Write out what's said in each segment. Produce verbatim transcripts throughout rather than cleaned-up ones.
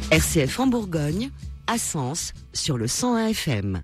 R C F en Bourgogne, à Sens, sur le cent un F M.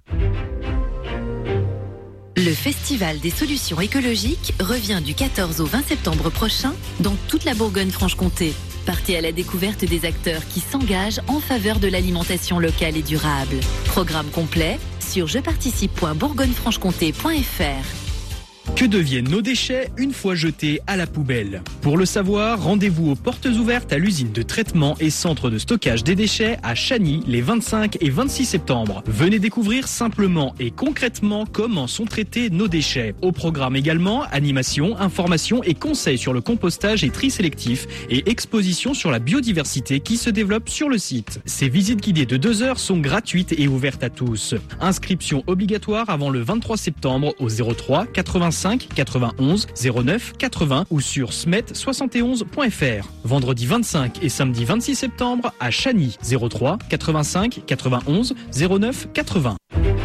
Le Festival des solutions écologiques revient du quatorze au vingt septembre prochain dans toute la Bourgogne-Franche-Comté. Partez à la découverte des acteurs qui s'engagent en faveur de l'alimentation locale et durable. Programme complet sur je participe point bourgogne franche comté point f r. Que deviennent nos déchets une fois jetés à la poubelle ? Pour le savoir, rendez-vous aux portes ouvertes à l'usine de traitement et centre de stockage des déchets à Chagny les vingt-cinq et vingt-six septembre. Venez découvrir simplement et concrètement comment sont traités nos déchets. Au programme également, animation, information et conseils sur le compostage et tri sélectif et exposition sur la biodiversité qui se développe sur le site. Ces visites guidées de deux heures sont gratuites et ouvertes à tous. Inscription obligatoire avant le vingt-trois septembre au zéro trois quatre-vingt-cinq quatre-vingt-onze zéro neuf quatre-vingts ou sur smet soixante et onze point f r. Vendredi vingt-cinq et samedi vingt-six septembre à Chagny, zéro trois quatre-vingt-cinq quatre-vingt-onze zéro neuf quatre-vingts.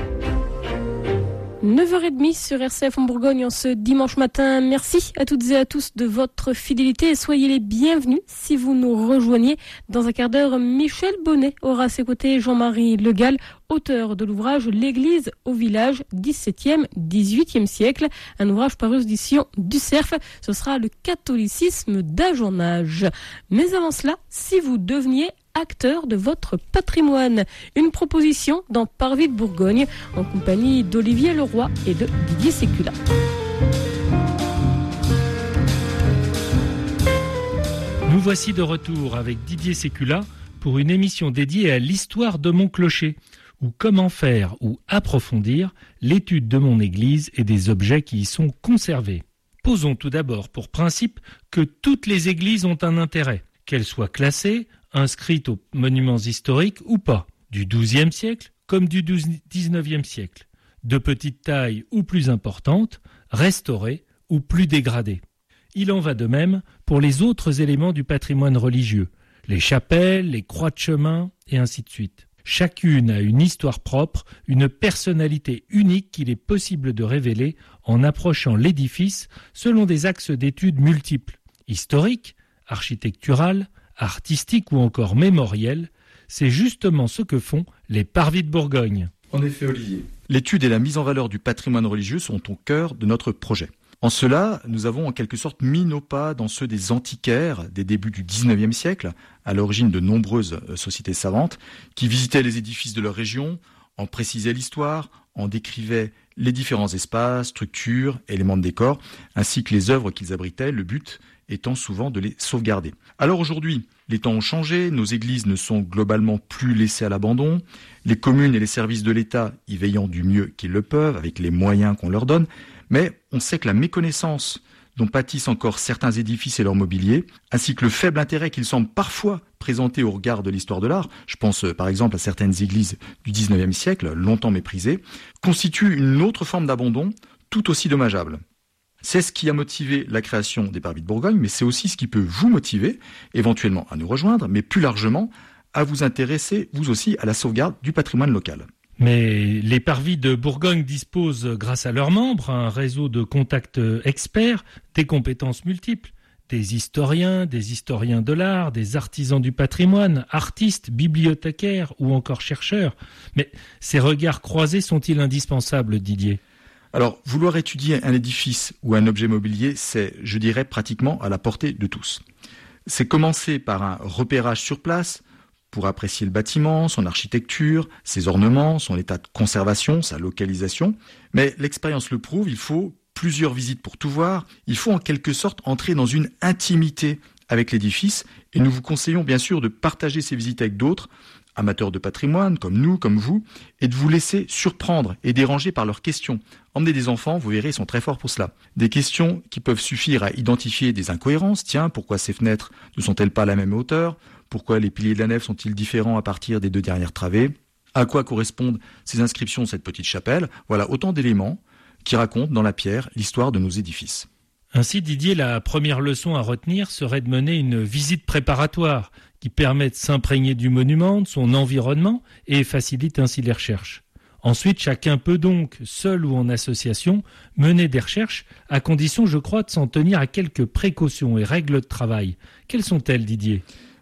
neuf heures trente sur R C F en Bourgogne en ce dimanche matin. Merci à toutes et à tous de votre fidélité et soyez les bienvenus si vous nous rejoignez. Dans un quart d'heure, Michel Bonnet aura à ses côtés Jean-Marie Le Gall, auteur de l'ouvrage L'église au village dix-septième dix-huitième siècle, un ouvrage paru aux éditions du Cerf. Ce sera le catholicisme d'âge en âge. Mais avant cela, si vous deveniez acteur de votre patrimoine, une proposition dans Parvis de Bourgogne en compagnie d'Olivier Leroy et de Didier Sécula. Nous voici de retour avec Didier Sécula pour une émission dédiée à l'histoire de mon clocher, ou comment faire ou approfondir l'étude de mon église et des objets qui y sont conservés. Posons tout d'abord pour principe que toutes les églises ont un intérêt, qu'elles soient classées, inscrites aux monuments historiques ou pas, du douzième siècle comme du dix-neuvième siècle, de petite taille ou plus importante, restaurées ou plus dégradées. Il en va de même pour les autres éléments du patrimoine religieux, les chapelles, les croix de chemin et ainsi de suite. Chacune a une histoire propre, une personnalité unique qu'il est possible de révéler en approchant l'édifice selon des axes d'études multiples, historiques, architecturales, artistiques ou encore mémorielles. C'est justement ce que font les Parvis de Bourgogne. En effet, Olivier, l'étude et la mise en valeur du patrimoine religieux sont au cœur de notre projet. En cela, nous avons en quelque sorte mis nos pas dans ceux des antiquaires des débuts du dix-neuvième siècle, à l'origine de nombreuses sociétés savantes, qui visitaient les édifices de leur région, en précisaient l'histoire, en décrivaient les différents espaces, structures, éléments de décor, ainsi que les œuvres qu'ils abritaient, le but étant souvent de les sauvegarder. Alors aujourd'hui, les temps ont changé, nos églises ne sont globalement plus laissées à l'abandon, les communes et les services de l'État y veillant du mieux qu'ils le peuvent, avec les moyens qu'on leur donne, mais on sait que la méconnaissance dont pâtissent encore certains édifices et leur mobilier, ainsi que le faible intérêt qu'ils semblent parfois présenter au regard de l'histoire de l'art, je pense par exemple à certaines églises du dix-neuvième siècle, longtemps méprisées, constituent une autre forme d'abandon tout aussi dommageable. C'est ce qui a motivé la création des Parvis de Bourgogne, mais c'est aussi ce qui peut vous motiver, éventuellement à nous rejoindre, mais plus largement à vous intéresser, vous aussi, à la sauvegarde du patrimoine local. Mais les Parvis de Bourgogne disposent, grâce à leurs membres, un réseau de contacts experts, des compétences multiples, des historiens, des historiens de l'art, des artisans du patrimoine, artistes, bibliothécaires ou encore chercheurs. Mais ces regards croisés sont-ils indispensables, Didier ? Alors, vouloir étudier un édifice ou un objet mobilier, c'est, je dirais, pratiquement à la portée de tous. C'est commencer par un repérage sur place, pour apprécier le bâtiment, son architecture, ses ornements, son état de conservation, sa localisation. Mais l'expérience le prouve, il faut plusieurs visites pour tout voir. Il faut en quelque sorte entrer dans une intimité avec l'édifice. Et nous vous conseillons bien sûr de partager ces visites avec d'autres, amateurs de patrimoine, comme nous, comme vous, et de vous laisser surprendre et déranger par leurs questions. Emmenez des enfants, vous verrez, ils sont très forts pour cela. Des questions qui peuvent suffire à identifier des incohérences. Tiens, pourquoi ces fenêtres ne sont-elles pas à la même hauteur ? Pourquoi les piliers de la nef sont-ils différents à partir des deux dernières travées ? À quoi correspondent ces inscriptions de cette petite chapelle ? Voilà autant d'éléments qui racontent dans la pierre l'histoire de nos édifices. Ainsi, Didier, la première leçon à retenir serait de mener une visite préparatoire qui permet de s'imprégner du monument, de son environnement et facilite ainsi les recherches. Ensuite, chacun peut donc, seul ou en association, mener des recherches à condition, je crois, de s'en tenir à quelques précautions et règles de travail. Quelles sont-elles, Didier ?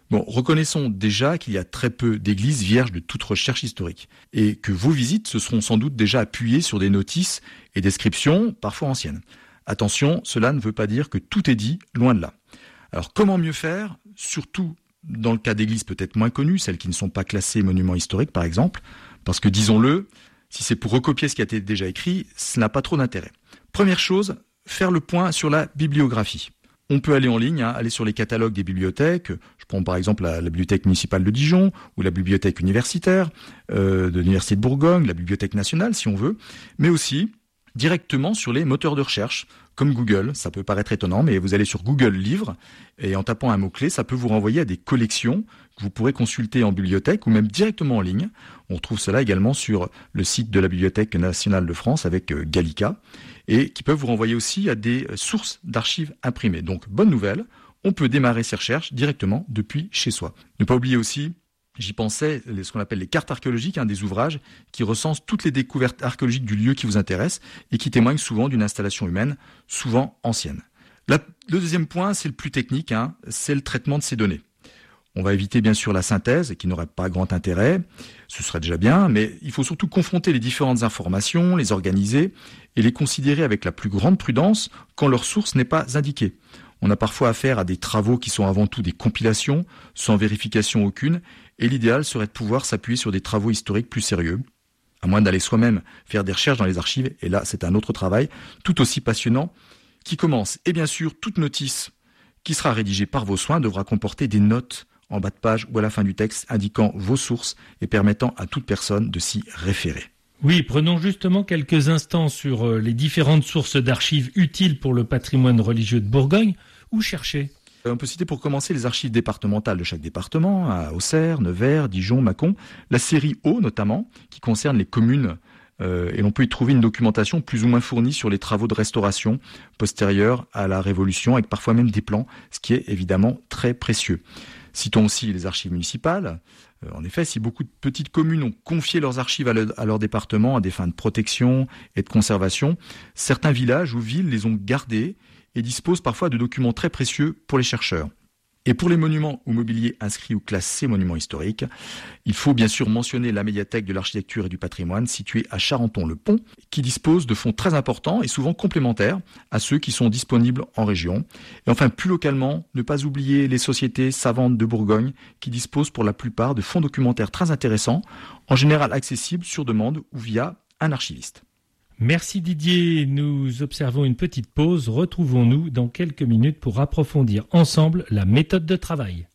Bon, reconnaissons déjà qu'il y a très peu d'églises vierges de toute recherche historique et que vos visites se seront sans doute déjà appuyées sur des notices et descriptions parfois anciennes. Attention, cela ne veut pas dire que tout est dit, loin de là. Alors comment mieux faire, surtout dans le cas d'églises peut-être moins connues, celles qui ne sont pas classées monuments historiques par exemple, parce que disons-le, si c'est pour recopier ce qui a été déjà écrit, ça n'a pas trop d'intérêt. Première chose, faire le point sur la bibliographie. On peut aller en ligne, hein, aller sur les catalogues des bibliothèques. Je prends par exemple la, la bibliothèque municipale de Dijon ou la bibliothèque universitaire euh, de l'Université de Bourgogne, la bibliothèque nationale si on veut, mais aussi directement sur les moteurs de recherche comme Google. Ça peut paraître étonnant, mais vous allez sur Google Livres et en tapant un mot-clé, ça peut vous renvoyer à des collections que vous pourrez consulter en bibliothèque ou même directement en ligne. On retrouve cela également sur le site de la Bibliothèque nationale de France avec euh, Gallica et qui peuvent vous renvoyer aussi à des sources d'archives imprimées. Donc, bonne nouvelle, on peut démarrer ses recherches directement depuis chez soi. Ne pas oublier aussi, j'y pensais, ce qu'on appelle les cartes archéologiques, hein, des ouvrages qui recensent toutes les découvertes archéologiques du lieu qui vous intéresse et qui témoignent souvent d'une installation humaine, souvent ancienne. La, le deuxième point, c'est le plus technique, hein, c'est le traitement de ces données. On va éviter bien sûr la synthèse, qui n'aurait pas grand intérêt, ce serait déjà bien, mais il faut surtout confronter les différentes informations, les organiser et les considérer avec la plus grande prudence quand leur source n'est pas indiquée. On a parfois affaire à des travaux qui sont avant tout des compilations, sans vérification aucune, et l'idéal serait de pouvoir s'appuyer sur des travaux historiques plus sérieux, à moins d'aller soi-même faire des recherches dans les archives, et là c'est un autre travail, tout aussi passionnant, qui commence. Et bien sûr, toute notice qui sera rédigée par vos soins devra comporter des notes en bas de page ou à la fin du texte indiquant vos sources et permettant à toute personne de s'y référer. Oui, prenons justement quelques instants sur les différentes sources d'archives utiles pour le patrimoine religieux de Bourgogne. Où chercher ? On peut citer pour commencer les archives départementales de chaque département, à Auxerre, Nevers, Dijon, Mâcon, la série O notamment, qui concerne les communes, euh, et l'on peut y trouver une documentation plus ou moins fournie sur les travaux de restauration postérieurs à la Révolution, avec parfois même des plans, ce qui est évidemment très précieux. Citons aussi les archives municipales. Euh, en effet, si beaucoup de petites communes ont confié leurs archives à, le, à leur département à des fins de protection et de conservation, certains villages ou villes les ont gardées et disposent parfois de documents très précieux pour les chercheurs. Et pour les monuments ou mobiliers inscrits ou classés monuments historiques, il faut bien sûr mentionner la médiathèque de l'architecture et du patrimoine située à Charenton-le-Pont, qui dispose de fonds très importants et souvent complémentaires à ceux qui sont disponibles en région. Et enfin, plus localement, ne pas oublier les sociétés savantes de Bourgogne qui disposent pour la plupart de fonds documentaires très intéressants, en général accessibles sur demande ou via un archiviste. Merci Didier, nous observons une petite pause, retrouvons-nous dans quelques minutes pour approfondir ensemble la méthode de travail.